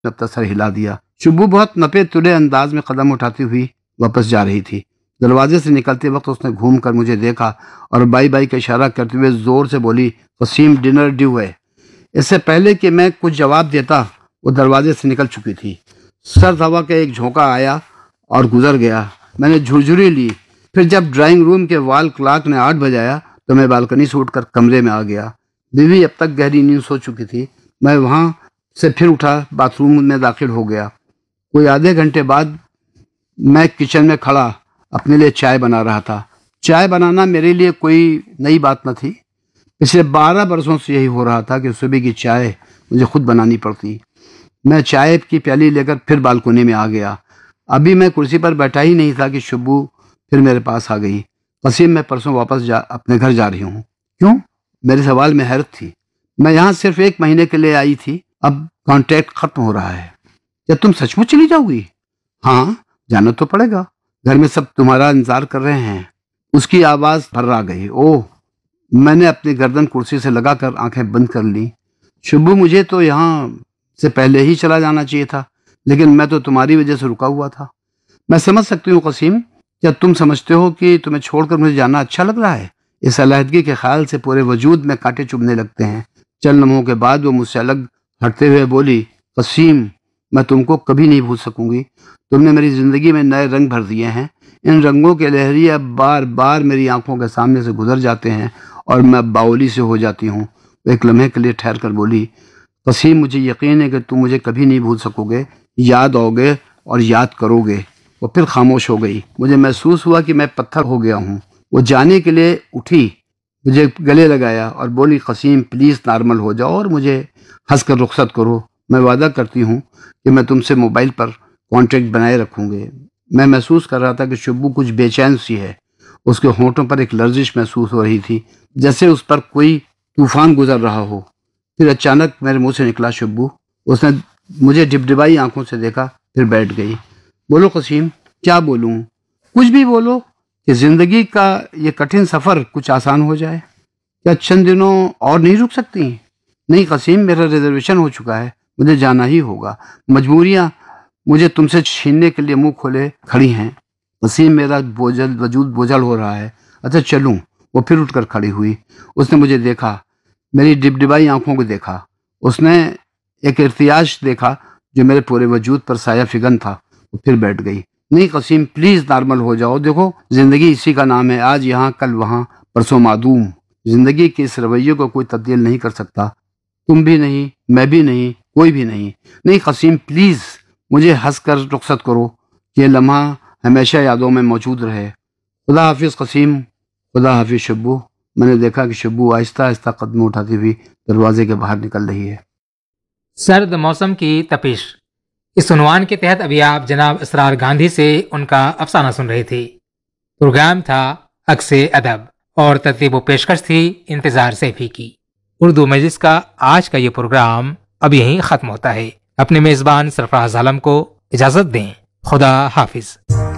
अपना सर हिला दिया। शुभू बहुत नपे तुले अंदाज में कदम उठाती हुई वापस जा रही थी। दरवाजे से निकलते वक्त उसने घूम कर मुझे देखा और बाई बाई का इशारा करते हुए जोर से बोली, वसीम डिनर ड्यू है। इससे पहले कि मैं कुछ जवाब देता वो दरवाजे से निकल चुकी थी। सर्द हवा का एक झोंका आया और गुजर गया। मैंने झुरझुरी ली। फिर जब ड्राइंग रूम के वॉल क्लॉक ने 8 बजाया तो मैं बालकनी से उठकर कमरे में आ गया। बीवी अब तक गहरी नींद सो चुकी थी। मैं वहां से फिर उठा, बाथरूम में दाखिल हो गया। कोई आधे घंटे बाद मैं किचन में खड़ा अपने लिए चाय बना रहा था। चाय बनाना मेरे लिए कोई नई बात न थी। पिछले 12 बरसों से यही हो रहा था कि सुबह की चाय मुझे खुद बनानी पड़ती। मैं चाय की प्याली लेकर फिर बालकनी में आ गया। अभी मैं कुर्सी पर बैठा ही नहीं था कि शुभू फिर मेरे पास आ गई। वसीम, मैं परसों वापस अपने घर जा रही हूँ। क्यों? मेरे सवाल में हैरत थी। मैं यहाँ सिर्फ 1 महीने के लिए आई थी, अब कॉन्ट्रैक्ट खत्म हो रहा है। क्या तुम सचमुच चली जाओगी? हाँ, जाना तो पड़ेगा। घर में सब तुम्हारा इंतजार कर रहे हैं। उसकी आवाज फर्रा गई। ओह, मैंने अपनी गर्दन कुर्सी से लगाकर आंखें बंद कर ली। शुभू, मुझे तो यहाँ से पहले ही चला जाना चाहिए था, लेकिन मैं तो तुम्हारी वजह से रुका हुआ था। मैं समझ सकती हूँ वसीम, क्या तुम समझते हो कि तुम्हें छोड़कर मुझे जाना अच्छा लग रहा है? इस अलहदगी के ख्याल से पूरे वजूद में कांटे चुभने लगते हैं। चंद लम्हों के बाद वो मुझसे अलग हटते हुए बोली, वसीम, मैं तुमको कभी नहीं भूल सकूंगी। तुमने मेरी जिंदगी में नए रंग भर दिए हैं। इन रंगों के लहरिए अब बार बार मेरी आंखों के सामने से गुजर जाते हैं और मैं बाउली से हो जाती हूँ। वो एक लम्हे के लिए ठहर कर बोली, वसीम, मुझे यकीन है कि तुम मुझे कभी नहीं भूल सकोगे, याद आओगे और याद करोगे। वो फिर खामोश हो गई। मुझे महसूस हुआ कि मैं पत्थर हो गया हूँ। वो जाने के लिए उठी, मुझे गले लगाया और बोली, वसीम, प्लीज़ नॉर्मल हो जाओ और मुझे हंसकर रुखसत करो। मैं वादा करती हूँ कि मैं तुमसे मोबाइल पर कॉन्ट्रैक्ट बनाए रखूँगी। मैं महसूस कर रहा था कि शुभू कुछ बेचैन सी है। उसके होंठों पर एक लर्जिश महसूस हो रही थी, जैसे उस पर कोई तूफान गुजर रहा हो। फिर अचानक मेरे मुंह से निकला, शुभू। उसने मुझे डिबडिबाई आंखों से देखा, फिर बैठ गई। बोलो वसीम। क्या बोलूं? कुछ भी बोलो कि जिंदगी का ये कठिन सफर कुछ आसान हो जाए। क्या चंद दिनों और नहीं रुक सकती? नहीं वसीम, मेरा रिजर्वेशन हो चुका है, मुझे जाना ही होगा। मजबूरियां मुझे तुमसे छीनने के लिए मुंह खोले खड़ी हैं। वसीम, मेरा वजूद बोझल हो रहा है। अच्छा चलूं? वो फिर उठकर खड़ी हुई। उसने मुझे देखा, मेरी डिबडिबाई आंखों को देखा। उसने एक इर्तियाज देखा जो मेरे पूरे वजूद पर साया फिगन था। वो फिर बैठ गई। नहीं वसीम, प्लीज नॉर्मल हो जाओ। देखो, जिंदगी इसी का नाम है, आज यहाँ कल वहां, परसों मादूम। जिंदगी के इस रवैये को कोई तब्दील नहीं कर सकता। तुम भी नहीं, मैं भी नहीं, कोई भी नहीं। नहीं वसीम, प्लीज मुझे हंसकर रुखसत करो। ये लम्हा हमेशा यादों में मौजूद रहे। खुदा हाफिज वसीम। खुदा हाफिज शुभू। मैंने देखा कि शुभू आहिस्ता आहिस्ता कदम उठाती हुई दरवाजे के बाहर निकल रही है। सर्द मौसम की तपिश, इस उन्वान के तहत अभी आप जनाब असरार गांधी से उनका अफसाना सुन रहे थे। प्रोग्राम था अक्से अदब और तरतीब व पेशकश थी इंतजार सैफी की। उर्दू मजलिस का आज का ये प्रोग्राम अब यहीं खत्म होता है। अपने मेजबान सरफराज आलम को इजाजत दें। खुदा हाफिज।